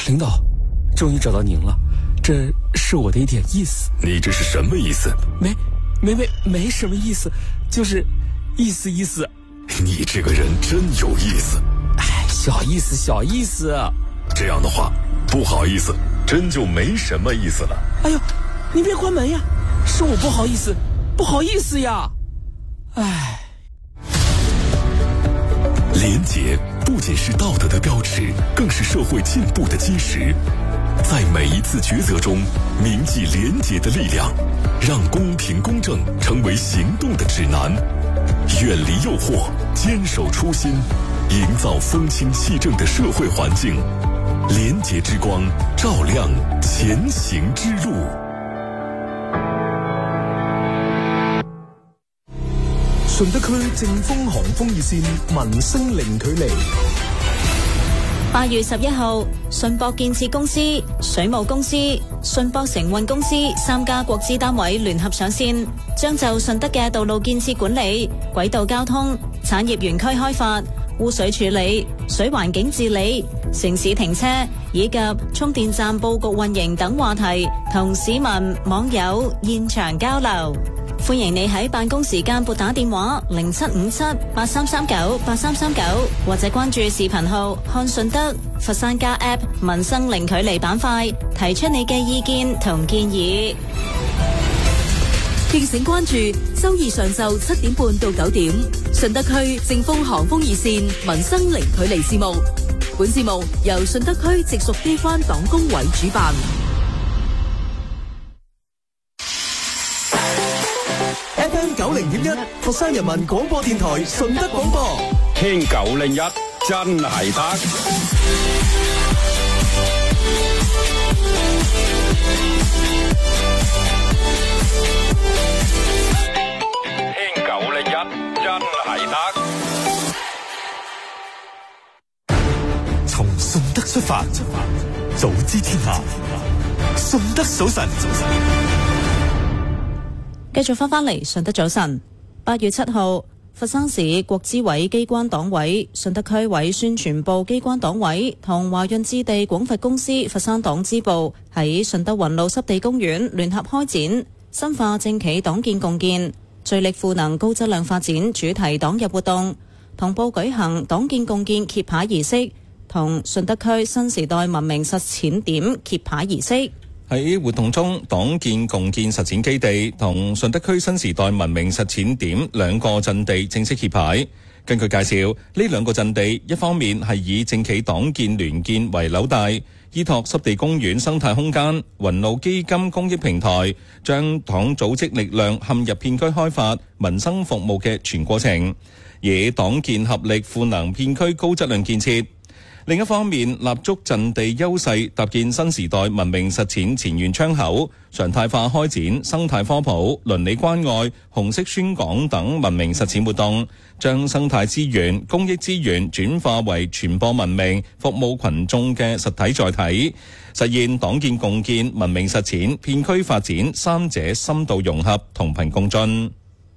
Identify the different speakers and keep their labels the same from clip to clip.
Speaker 1: 领导，终于找到您了，这是我的一点意思。
Speaker 2: 你这是什么意思？
Speaker 1: 没什么意思，就是意思。
Speaker 2: 你这个人真有意思。
Speaker 1: 哎，小意思。
Speaker 2: 这样的话，不好意思，真就没什么意思了。
Speaker 1: 哎呦，你别关门呀，是我不好意思呀。哎，
Speaker 2: 廉洁不仅是道德的标尺，更是社会进步的基石。在每一次抉择中，铭记廉洁的力量，让公平公正成为行动的指南。远离诱惑，坚守初心，营造风清气正的社会环境。廉洁之光，照亮前行之路。
Speaker 3: 順德區正豐航風熱線，民生零距離。
Speaker 4: 8月11號，順博建設公司、水務公司、順博承運公司3家國資單位聯合上線，將就順德嘅道路建設管理、軌道交通、產業園區開發、污水處理、水環境治理、城市停車以及充電站佈局運營等話題，同市民網友現場交流。歡迎你喺辦公時間撥打電話075783398339，或者關注視頻號看順德佛山家 App 民生零距離板塊，提出你嘅意見同建議。
Speaker 5: 敬請關注周二上晝7點半到9點，順德區正豐航風熱線民生零距離節目。本節目由順德區直屬機關黨工委主辦。
Speaker 3: FM 90.1佛山人民廣播電台順德廣播，
Speaker 6: 聽901真係得。聽901真係得。
Speaker 2: 從順德出發，早知天下。順德早晨。
Speaker 4: 繼續翻嚟順德早晨。8月7號，佛山市國資委機關黨委、順德區委宣傳部機關黨委同華潤置地廣佛公司佛山黨支部喺順德雲路濕地公園聯合開展深化政企黨建共建、聚力賦能高質量發展主題黨日活動，同步舉行黨建共建揭牌儀式同順德區新時代文明實踐點揭牌儀式。
Speaker 7: 喺活動中，黨建共建實踐基地同順德區新時代文明實踐點兩個陣地正式揭牌。根據介紹，呢兩個陣地一方面係以政企黨建聯建為紐帶，依託濕地公園生態空間、雲路基金公益平台，將黨組織力量嵌入片區開發民生服務嘅全過程，以黨建合力賦能片區高質量建設。另一方面，立足陣地優勢，搭建新時代文明實踐前沿窗口，常態化開展生態科普、鄰里關愛、紅色宣講等文明實踐活動，將生態資源、公益資源轉化為傳播文明、服務群眾嘅實體載體，實現黨建共建、文明實踐、片區發展三者深度融合、同頻共進。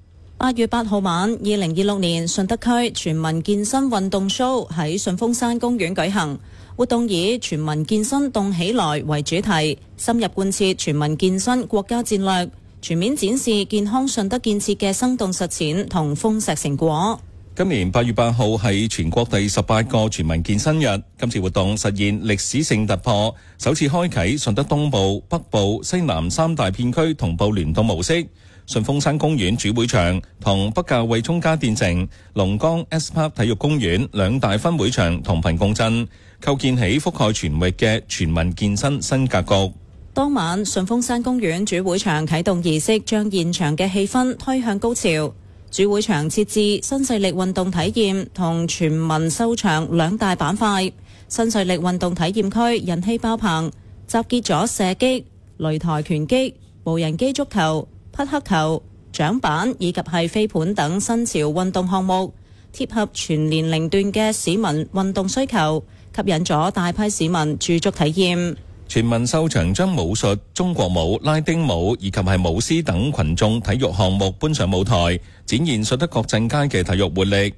Speaker 4: 8月8號晚，2026年順德區全民健身運動 show 喺順峰山公園舉行。活動以全民健身動起來為主題，深入貫徹全民健身國家戰略，全面展示健康順德建設嘅生動實踐同豐碩成果。
Speaker 7: 今年8月8號係全國第18個全民健身日，今次活動實現歷史性突破，首次開啟順德東部、北部、西南三大片區同步聯動模式。順峰山公園主會場同北滘惠涌家電城、龍崗 S Park 體育公園兩大分會場同頻共振，構建起覆蓋全域嘅全民健身新格局。
Speaker 4: 當晚順峰山公園主會場啟動儀式，將現場嘅氣氛推向高潮。主會場設置新勢力運動體驗同全民秀場兩大板塊。新勢力運動體驗區人氣爆棚，集結咗射擊、擂台拳擊、無人機足球、匹克球、掌板以及係飛盤等新潮運動項目，貼合全年齡段嘅市民運動需求，吸引咗大批市民駐足體驗。
Speaker 7: 全民秀場將武術、中國舞、拉丁舞以及係舞獅等群眾體育項目搬上舞台，展現順德國鎮街嘅體育活力。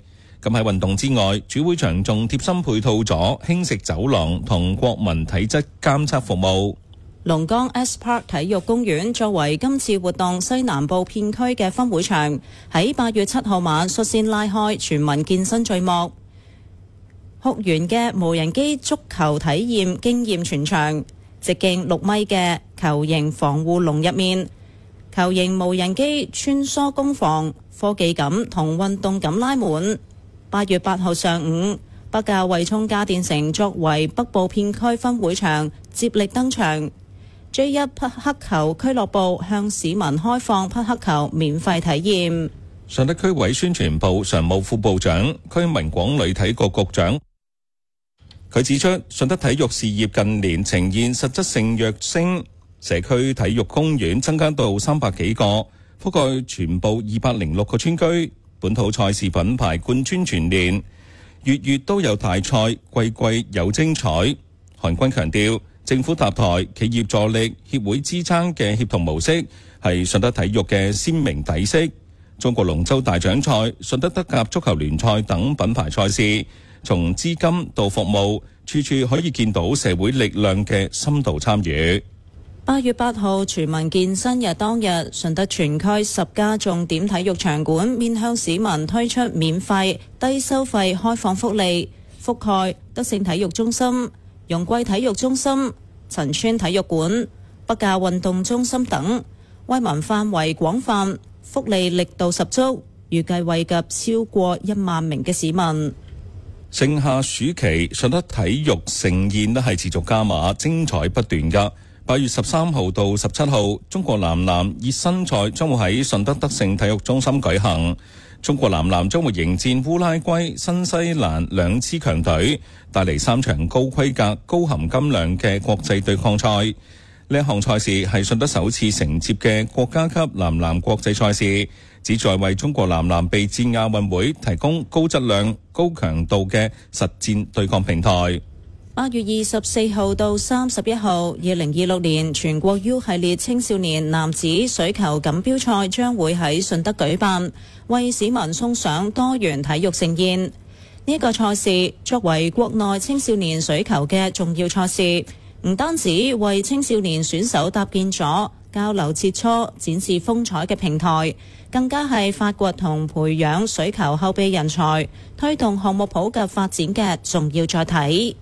Speaker 7: 咁喺運動之外，主會場仲貼心配套咗輕食走廊同國民體質監測服務。
Speaker 4: 龍崗 S Park 體育公園作為今次活動西南部片區嘅分會場，喺8月7號晚率先拉開全民健身序幕。酷炫嘅無人機足球體驗驚豔全場，直徑6米嘅球形防護籠入面，球形無人機穿梭攻防，科技感同運動感拉滿。8月8號上午，北滘惠涌家電城作為北部片區分會場接力登場。J1 匹克球俱樂部向市民開放匹克球免費體驗。
Speaker 7: 順德區委宣傳部常務副部長、區民廣旅體局局長，佢指出，順德體育事業近年呈現實質性躍升，社區體育公園增加到300幾個，覆蓋全部206個村區，本土賽事品牌貫穿全年，月月都有大賽，季季有精彩。韓軍強調，政府搭台、企業助力、協會支撐嘅協同模式係順德體育嘅鮮明底色。中國龍舟大獎賽、順德德甲足球聯賽等品牌賽事，從資金到服務，處處可以見到社會力量嘅深度參與。
Speaker 4: 8月8號全民健身日當日，順德全區10家重點體育場館面向市民推出免費、低收費開放福利，覆蓋德勝體育中心、容桂體育中心、陳村體育館、北滘運動中心等，惠民範圍廣泛，福利力度十足，預計惠及超過1萬名嘅市民。
Speaker 7: 盛夏暑期，順德體育盛宴都係持續加碼，精彩不斷㗎。8月13號到17號，中國男籃熱身賽將會喺順德德勝體育中心舉行。中國男籃將會迎戰烏拉圭、新西蘭兩支強隊，帶嚟3場高規格、高含金量嘅國際對抗賽。呢一項賽事係順德首次承接嘅國家級男籃國際賽事，旨在為中國男籃備戰亞運會提供高質量、高強度嘅實戰對抗平台。
Speaker 4: 8月24號到31號，2026年全國 U 系列青少年男子水球錦標賽將會喺順德舉辦，為市民送上多元體育盛宴。呢個賽事作為國內青少年水球嘅重要賽事，唔單止為青少年選手搭建咗交流切磋、展示風采嘅平台，更加係發掘同培養水球後備人才、推動項目普及發展嘅重要載體。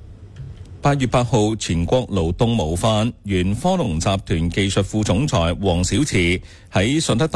Speaker 7: 8月8號，全國勞動模範原科龍集團技術副總裁黃小慈喺順德